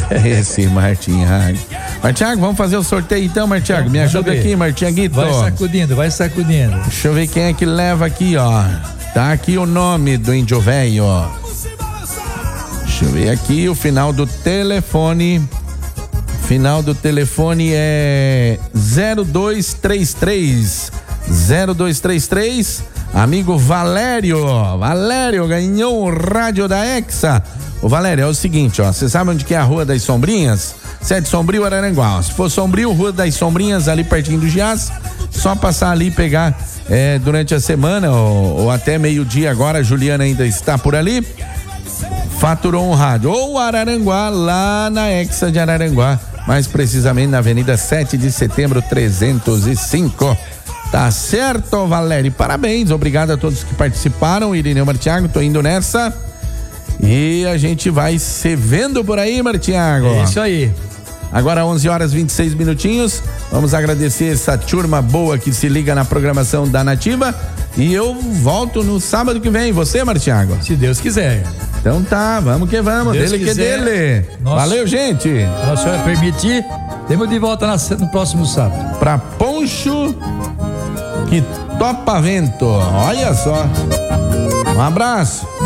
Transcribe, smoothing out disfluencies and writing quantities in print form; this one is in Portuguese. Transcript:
Esse Martinhago. Martinhago, vamos fazer o sorteio então, Martinhago. Me ajuda aqui, Martinhaguito. Vai sacudindo. Deixa eu ver quem é que leva aqui, ó. Tá aqui o nome do índio velho, ó. Deixa eu ver aqui o final do telefone. Final do telefone é 0233. 0233. Amigo Valério. Valério ganhou o rádio da Hexa. Ô Valério, é o seguinte, ó. Você sabe onde que é a Rua das Sombrinhas? Se é de Sombrio, Araranguá. Ó. Se for Sombrio, Rua das Sombrinhas, ali pertinho do Giás, só passar ali e pegar durante a semana ou até meio-dia agora. A Juliana ainda está por ali. Faturou um rádio. Ou Araranguá, lá na Hexa de Araranguá. Mais precisamente na Avenida 7 de Setembro, 305. Tá certo, Valério? Parabéns. Obrigado a todos que participaram. Irineu Martiago, tô indo nessa. E a gente vai se vendo por aí, Martiago. É isso aí. Agora 11 horas 26 minutinhos. Vamos agradecer essa turma boa que se liga na programação da Nativa. E eu volto no sábado que vem. Você, Martiago? Se Deus quiser. Então tá, vamos que vamos. Deus dele quiser, que dele. Valeu, gente. Se a senhora permitir, temos de volta no próximo sábado. Pra Poncho que topa vento. Olha só. Um abraço.